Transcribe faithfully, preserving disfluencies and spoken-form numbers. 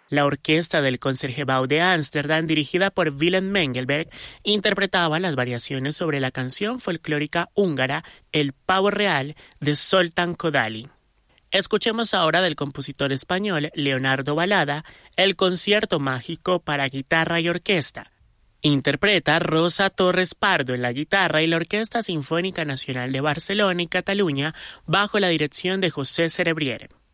La orquesta del Concertgebouw de Ámsterdam, dirigida por Willem Mengelberg, interpretaba las variaciones sobre la canción folclórica húngara El pavo real de Zoltán Kodály. Escuchemos ahora del compositor español Leonardo Balada el concierto mágico para guitarra y orquesta. Interpreta Rosa Torres Pardo en la guitarra y la Orquesta Sinfónica Nacional de Barcelona y Cataluña bajo la dirección de José Cerebriere.